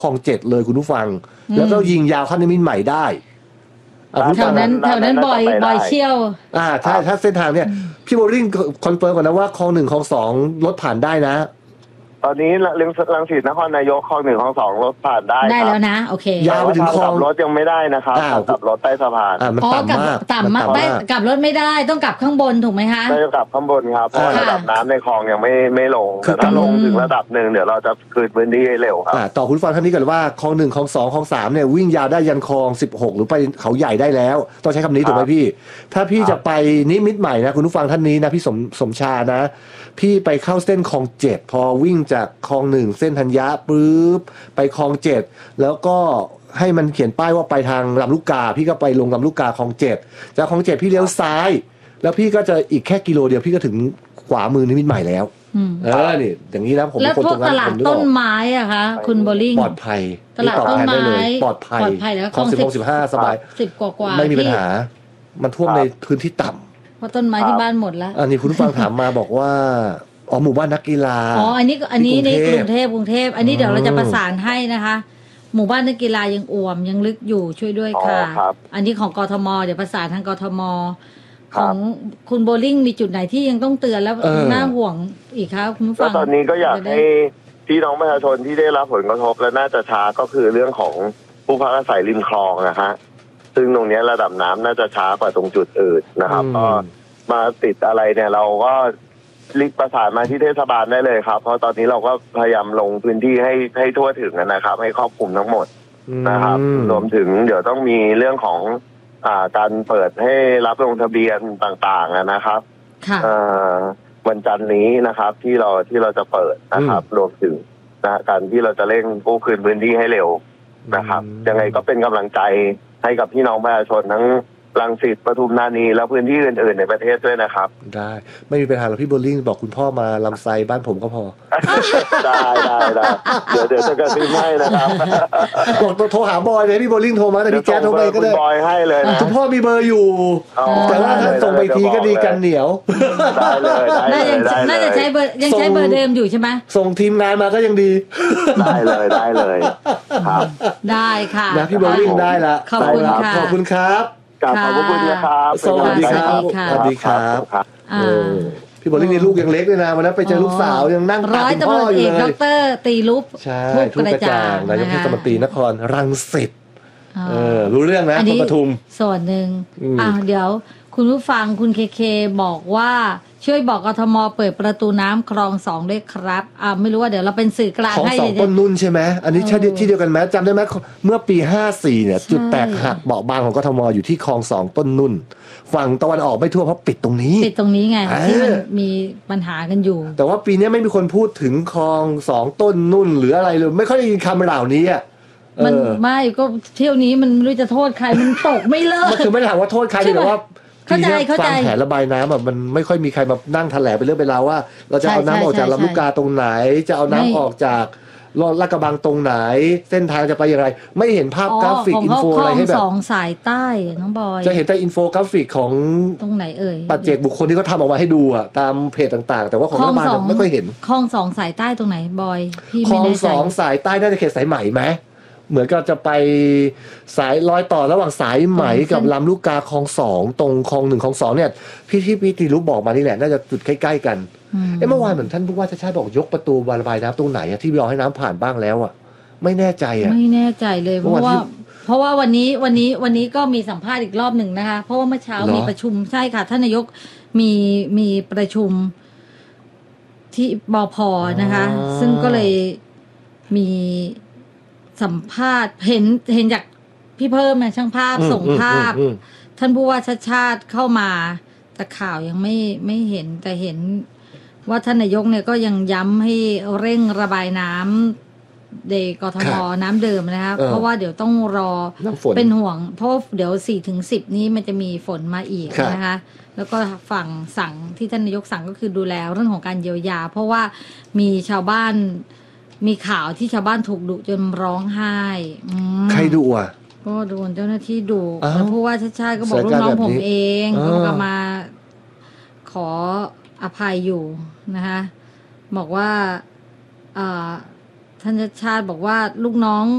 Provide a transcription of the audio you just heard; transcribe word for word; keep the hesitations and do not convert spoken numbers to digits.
คลองเจ็ดเลยคุณผู้ฟังแล้วก็ยิงยาวเข้านิมิตรใหม่ได้แถวนั้นแถวนั้นบ่อยบ่อยเชี่ยวอ่าใช่ถ้าเส้นทางเนี่ยพี่โบลิ่งคอนเฟิร์มก่อนนะว่าคลองหนึ่งคลองสองรถผ่านได้นะตอนนี้เรื่องรังสิตนครนายกคลองหนึ่งคลองสองรถผ่านได้ได้แล้วนะโอเคยาวไปถึงคลองรถยังไม่ได้นะครับกลับรถใต้สะพานอ่ามันต่ำมากต่ำมากได้กลับรถไม่ได้ต้องกลับข้างบนถูกไหมคะได้กลับข้างบนครับเพราะระดับน้ำในคลองยังไม่ไม่ลงแต่ถ้าลงถึงระดับหนึ่งเดี๋ยวเราจะคืนพื้นที่ให้เร็วครับต่อคุณฟังท่านนี้ก่อนว่าคลองหนึ่งคลองสองคลองสามเนี่ยวิ่งยาวได้ยันคลองสิบหกหรือไปเขาใหญ่ได้แล้วต้องใช้คำนี้ถูกไหมพี่ถ้าพี่จะไปนิมิตรใหม่นะคุณผู้ฟังท่านนี้นะพี่สมสมชานะพี่ไปเข้าเส้นคลองเจ็ดพอวิ่งจากคลองหนึ่งเส้นธัญญะปึ๊บไปคลองเจ็ดแล้วก็ให้มันเขียนป้ายว่าไปทางลำลูกกาพี่ก็ไปลงลำลูกกาคลองเจ็ดจากคลองเจ็ดพี่เลี้ยวซ้ายแล้วพี่ก็จะอีกแค่กิโลเดียวพี่ก็ถึงขวามือนิมิตรใหม่แล้วเออนี่อย่างนี้นะผมเป็นคนตรงนั้นแล้วพวกตลาดต้นไม้อะคะคุณโบลิ่งปลอดภัยตลาดต้นไม้ปลอดภัยคลองสิบหกสิบห้าสบายสิบกว่าไม่มีปัญหามันท่วมในพื้นที่ต่ำเพราะต้นไม้ที่บ้านหมดแล้วอันนี้คุณผู้ฟังถามมาบอกว่าอ๋อหมู่บ้านนักกีฬาอ๋ออันนี้อันนี้ในกรุงเทพกรุงเทพอันนี้เดี๋ยวเราจะประสานให้นะคะหมู่บ้านนักกีฬายังอ่วมยังลึกอยู่ช่วยด้วยค่ะอันนี้ของกทมเดี๋ยวประสานทางกทมของคุณโบลิ่งมีจุดไหนที่ยังต้องเตือนแล้วน่าห่วงอีกครับคุณผู้ฟังตอนนี้ก็อยากให้พี่น้องประชาชนที่ได้รับผลกระทบและน่าจะช้าก็คือเรื่องของผู้พักอาศัยริมคลองนะฮะซึ่งตรงนี้ระดับน้ำน่าจะช้ากว่าตรงจุดอื่นนะครับก็มาติดอะไรเนี่ยเราก็รีบประสานมาที่เทศบาลได้เลยครับเพราะตอนนี้เราก็พยายามลงพื้นที่ให้ให้ทั่วถึงนะครับให้ครอบคลุมทั้งหมดนะครับรวมถึงเดี๋ยวต้องมีเรื่องของอ่าการเปิดให้รับลงทะเบียนต่างๆนะครับวันจันทร์นี้นะครับที่เราที่เราจะเปิดนะครับรวมถึงนะการที่เราจะเร่งกู้คืนพื้นที่ให้เร็วนะครับยังไงก็เป็นกำลังใจให้กับพี่น้องประชาชนทั้งรังสิตปทุมธานีแล้วพื้นที่อื่นๆในประเทศด้วยนะครับได้ไม่มีปัญหาหรอกพี่โบลิ่งบอกคุณพ่อมาลำไส้บ้านผมก็พอได้ได้ได้เดี๋ยวเดี๋ยวจะกระซิบให้นะครับบอกโทรหาบอยเลยพี่โบลิ่งโทรมาแต่พี่แจ๊ดโทรไปก็ได้บอยให้เลยนะคุณพ่อมีเบอร์อยู่แต่ว่าถ้าส่งไปทีก็ดีกันเหนียวได้เลยได้เลยน่าจะใช้เบอร์ยังใช้เบอร์เดิมอยู่ใช่ไหมส่งทีมงานมาก็ยังดีได้เลยได้เลยครับได้ค่ะนะพี่โบลิ่งได้ละขอบคุณค่ะขอบคุณครับขอบคุณนะครับสวัสดีครับสวัสดีครับพี่โบลิ่งนี่ลูกยังเล็กเลยนะวันนั้นไปเจอลูกสาวยังนั่งตัดคุณพ่ออยู่เลยดร.ตีลุปใช่ทุกกระจ่างนายกเทศมนตรีนครรังสิตเออรู้เรื่องนะคนปทุมส่วนหนึ่งอ่ะเดี๋ยวคุณผู้ฟังคุณเคเคบอกว่าช่วยบอกกทมเปิดประตูน้ำคลองสองด้วยครับอ่าไม่รู้ว่าเดี๋ยวเราเป็นสื่อกลางให้ของสองต้นนุ่นใช่ไหมอันนี้ใช่ที่เดียวกันไหมจำได้ไหมเมื่อปีห้าสี่เนี่ยจุดแตกหักเบาะบางของกทมอยู่ที่คลองสองต้นนุ่นฝั่งตะวันออกไม่ทั่วเพราะปิดตรงนี้ปิดตรงนี้ไงที่มันมีปัญหากันอยู่แต่ว่าปีนี้ไม่มีคนพูดถึงคลองสองต้นนุ่นหรืออะไรเลยไม่ค่อยได้ยินคำเหล่านี้อ่ะมันไม่ก็เที่ยวนี้มันไม่รู้จะโทษใครมันตกไม่เลิกมันคือไม่ได้ถามว่าโทษใครแต่ว่าเข้าใจเข้าใจแผนระบายน้ำแบบมันไม่ค่อยมีใครมานั่งแถลงเป็นเรื่องเป็นราวว่าเราจะเอาน้ำออกจากลำลูกกาตรงไหนจะเอาน้ำออกจากลาดกระบังตรงไหนเส้นทางจะไปอย่างไรไม่เห็นภาพกราฟิกอินโฟอะไรให้แบบสองสายใต้น้องบอยจะเห็นแต่อินโฟกราฟิกของตรงไหนเอ่ยปัจเจกบุคคลที่เขาทำออกมาให้ดูอ่ะตามเพจต่างๆแต่ว่าของรัฐบาลไม่ค่อยเห็นคลองสองสายใต้ตรงไหนบอยพี่ไม่แน่ใจคลองสองสายใต้น่าจะเขตสายไหมไหมเหมือนกับจะไปสายรอยต่อระหว่างสายไหมกับลำลูกกาคลองสองตรงคลองหนึ่งคลองสองเนี่ยพี่ที่พี่ตีรู้บอกมานี่แหละน่าจะจุดใกล้ๆกันเอ๊ะเมื่อวานเหมือนท่านผู้ว่าชาติชาติบอกยกประตูระบายน้ำตรงไหนอะที่รอให้น้ำผ่านบ้างแล้วอะไม่แน่ใจอะไม่แน่ใจเลยเพราะว่าเพราะว่าวันนี้วันนี้วันนี้ก็มีสัมภาษณ์อีกรอบหนึ่งนะคะเพราะว่าเมื่อเช้ามีประชุมใช่ค่ะท่านนายกมีมีประชุมที่บพ.นะคะซึ่งก็เลยมีสัมภาษณ์เห็นเห็นจากพี่เพิ่มนะช่างภาพส่งภาพท่านผู้ว่าชาติชาติเข้ามาแต่ข่าวยังไม่ไม่เห็นแต่เห็นว่าท่านนายกเนี่ยก็ยังย้ำให้เร่งระบายน้ำในกทมน้ำเดิมนะคะเพราะว่าเดี๋ยวต้องรอเป็นห่วงเพราะเดี๋ยวสี่ถึงสิบนี้มันจะมีฝนมาอีกนะคะแล้วก็ฝั่งสั่งที่ท่านนายกสั่งก็คือดูแลเรื่องของการเยียวยาเพราะว่ามีชาวบ้านมีข่าวที่ชาวบ้านถูกดุจนร้องไห้ใครดุอ่ะก็โดนเจ้าหน้าที่ดุแล้วผู้ว่าชาติชาติก็บอกลูกน้องผมเองก็มาขออภัยอยู่นะคะบอกว่าท่านชาติชาติบอกว่าลูกน้อง